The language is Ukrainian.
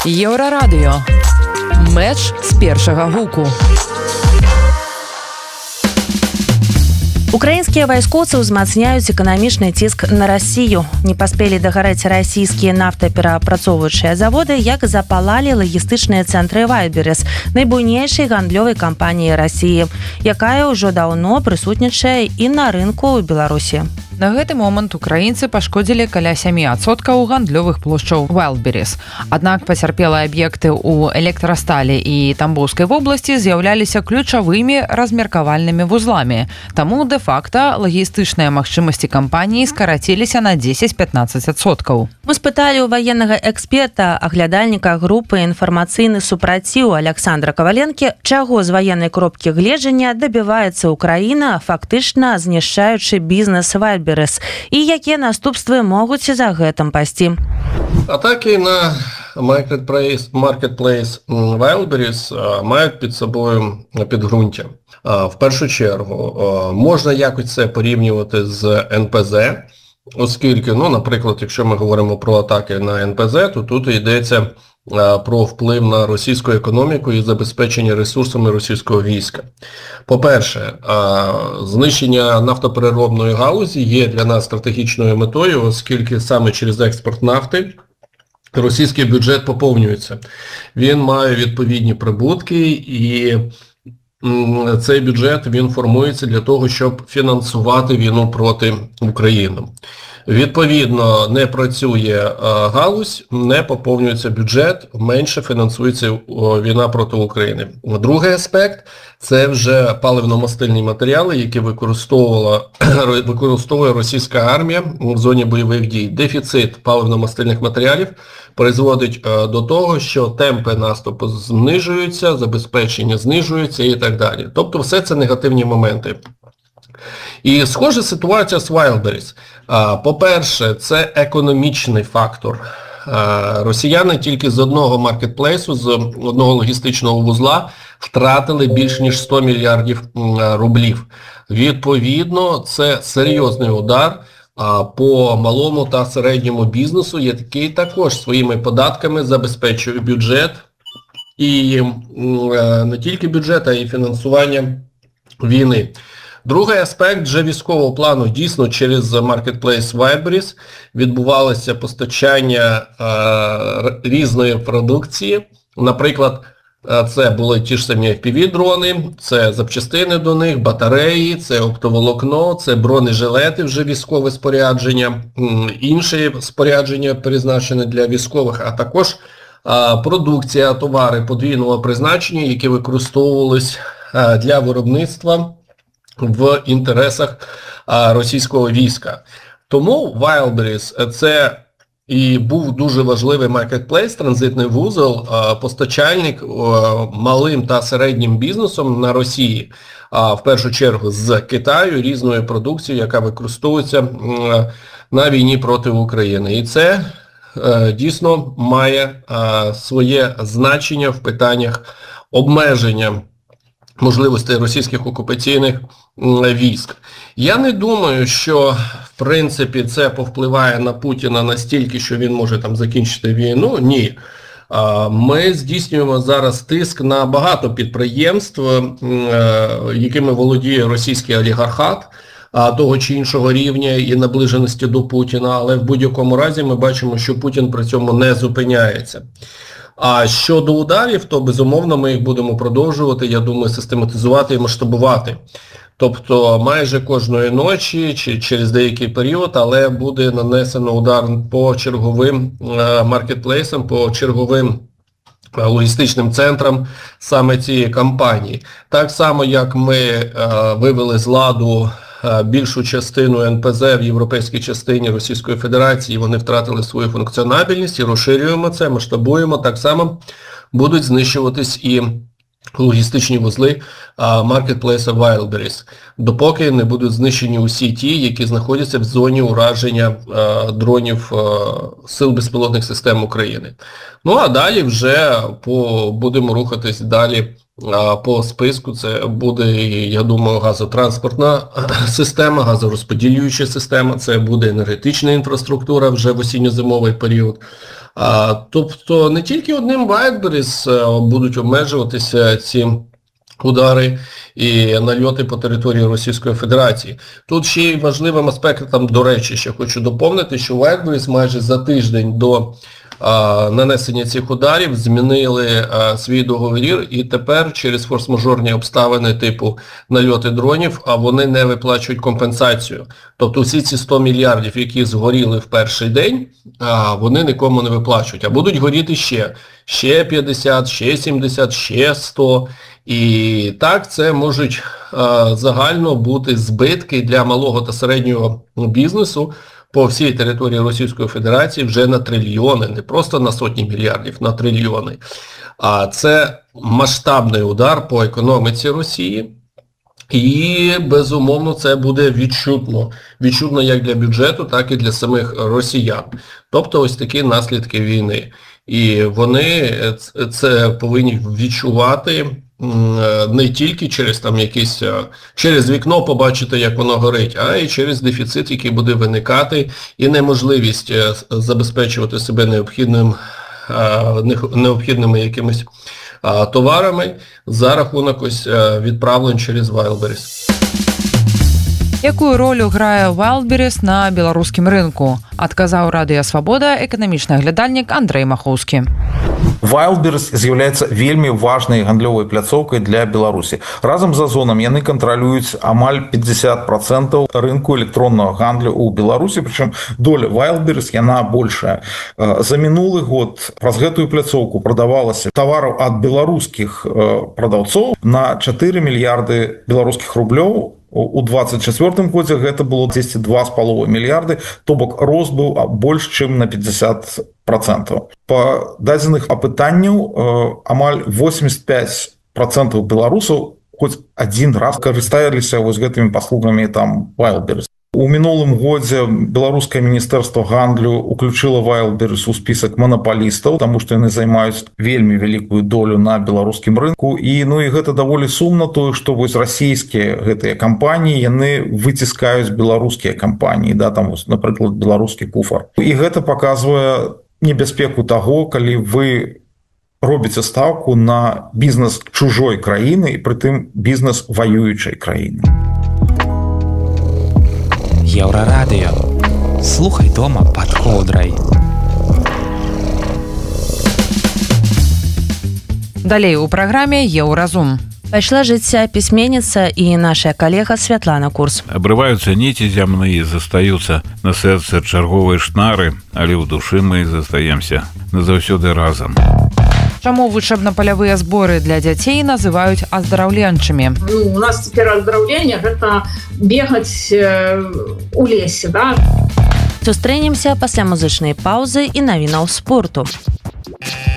Єврорадіо. Меч з першага гуку. Украінскія вайскоўцы ўзмацняюць эканамічны ціск на Расію. Не паспелі дагарэць расійскія нафтаперапрацоўваючыя заводы, як запалалі лагістычныя цэнтры Вайлберис, найбуйнейшай гандлёвай кампаніі Расіі, якая ўжо даўно прысутнічае і на рынку ў Беларусі. На гэты момант украінцы пашкодзілі каля 7% гандлёвых плошчаў Wildberries. Аднак пацярпелыя аб'екты ў электрасталі і Тамбоўскай вобласці з'яўляліся ключавымі размеркавальнымі вузламі. Таму, дэ-факта, лагістычныя магчымасці кампаніі скараціліся на 10-15%. Мы спыталі ў ваеннага эксперта, аглядальніка групы «Інфармацыйны супраціў» Александра Каваленкі, чаго з ваеннай кропкі гледжання дабіваецца Украіна, фактычна знішчаючы бізнес Wildberries, і якія наступствы могуць за гэтым пайсці. Атаки на Marketplace Wildberries мають під собою підґрунтя. В першу чергу, можна якось це порівнювати з НПЗ, оскільки, наприклад, якщо ми говоримо про атаки на НПЗ, то тут йдеться про вплив на російську економіку і забезпечення ресурсами російського війська. По-перше, знищення нафтопереробної галузі є для нас стратегічною метою, оскільки саме через експорт нафти російський бюджет поповнюється. Він має відповідні прибутки, і цей бюджет він формується для того, щоб фінансувати війну проти України. Відповідно, не працює галузь, не поповнюється бюджет, менше фінансується війна проти України. Другий аспект – це вже паливно-мастильні матеріали, які використовує російська армія в зоні бойових дій. Дефіцит паливно-мастильних матеріалів призводить до того, що темпи наступу знижуються, забезпечення знижується і так далі. Тобто все це негативні моменти. І схожа ситуація з Wildberries. По-перше, це економічний фактор. Росіяни тільки з одного маркетплейсу, з одного логістичного вузла втратили більш ніж 100 мільярдів рублів. Відповідно, це серйозний удар по малому та середньому бізнесу, який також своїми податками забезпечує бюджет. І не тільки бюджет, а й фінансування війни. Другий аспект вже військового плану. Дійсно, через Marketplace Wildberries відбувалося постачання різної продукції. Наприклад, це були ті ж самі FPV-дрони, це запчастини до них, батареї, це оптоволокно, це бронежилети, вже військове спорядження, інше спорядження призначене для військових, а також продукція, товари подвійного призначення, які використовувались для виробництва в інтересах російського війська. Тому Wildberries – це і був дуже важливий маркетплейс, транзитний вузол, постачальник малим та середнім бізнесом на Росії, в першу чергу з Китаю, різною продукцією, яка використовується на війні проти України. І це дійсно має своє значення в питаннях обмеження можливостей російських окупаційних військ. Я не думаю, що, в принципі, це повпливає на Путіна настільки, що він може там закінчити війну. Ні. Ми здійснюємо зараз тиск на багато підприємств, якими володіє російський олігархат того чи іншого рівня і наближеності до Путіна, але в будь-якому разі ми бачимо, що Путін при цьому не зупиняється. А щодо ударів, то безумовно ми їх будемо продовжувати, я думаю, систематизувати і масштабувати. Тобто майже кожної ночі чи через деякий період, але буде нанесено удар по черговим маркетплейсам, по черговим логістичним центрам саме цієї кампанії. Так само, як ми вивели з ладу більшу частину НПЗ в європейській частині Російської Федерації, вони втратили свою функціональність і розширюємо це, масштабуємо, так само будуть знищуватись і логістичні вузли маркетплейса Wildberries, допоки не будуть знищені усі ті, які знаходяться в зоні ураження дронів Сил безпілотних систем України. Ну а далі вже будемо рухатись далі по списку це буде, я думаю, газотранспортна система, газорозподілююча система, це буде енергетична інфраструктура вже в осінньо-зимовий період. Тобто не тільки одним Wildberries будуть обмежуватися ці удари і нальоти по території Російської Федерації. Тут ще й важливим аспектом, до речі, ще хочу доповнити, що Wildberries майже за тиждень до нанесення цих ударів змінили свій договір, і тепер через форс-мажорні обставини типу нальоти дронів, вони не виплачують компенсацію. Тобто всі ці 100 мільярдів, які згоріли в перший день, вони нікому не виплачують, а будуть горіти ще 50, ще 70, ще 100. І так це можуть загально бути збитки для малого та середнього бізнесу по всій території Російської Федерації вже на трильйони, не просто на сотні мільярдів, на трильйони. А це масштабний удар по економіці Росії. І, безумовно, це буде відчутно. Відчутно як для бюджету, так і для самих росіян. Тобто ось такі наслідки війни. І вони це повинні відчувати не тільки через там якісь, через вікно побачити, як воно горить, а й через дефіцит, який буде виникати, і неможливість забезпечувати себе необхідними якимись товарами за рахунок ось відправлень через Wildberries. Якую ролю грае Wildberries на беларускім рынку? Адказаў Радыё Свабода эканамічны аглядальнік Андрэй Махоўскі. Wildberries з'яўляецца вельмі важнай гандлёвай пляцоўкай для Беларусі. Разам з Озонам яны кантралююць амаль 50% рынку электроннага гандлю ў Беларусі, прычым доля Wildberries яна большая. За мінулы год праз гэтую пляцоўку прадавалася тавараў ад беларускіх прадаўцоў на 4 мільярды беларускіх рублёў. У 2024 годзе гэта было 2,5 мільярды, то бок рост быў больш, чым на 50%. Па дадзеных апытанняў амаль 85% беларусаў хоць адзін раз карысталіся вось гэтымі паслугамі там Wildberries. У мінулым годзе беларускае міністэрства гандлю уключыла Wildberries у спісак манапалістаў, таму што яны займаюць вельмі вялікую долю на беларускім рынку. І гэта даволі сумна тое, што вось расійскія гэтыя кампаніі, яны выціскаюць беларускія кампаніі, там вось, напрыклад, беларускі куфар. І гэта паказвае небяспеку таго, калі вы робіце стаўку на бізнес чужой краіны і прытым бізнес ваюючай краіны. Еўрарадыё. Слухай дома пад коўдрай. Далей у праграме Еўразум. Пайшла жыцця пісьменніца і наша калега Святлана Курс. Абрываюцца ніці зямныя, застаюцца на сэрцы чарговыя шнары, але ў душы мы застаемся назаўсёды разам. Чаму вучэбна-палявыя зборы для дзяцей называюць аздараўленчымі? У нас цяпер аздараўленне – гэта бегаць у лесе, да? Сустрэнемся пасля музычнай паўзы і навінаў спорту.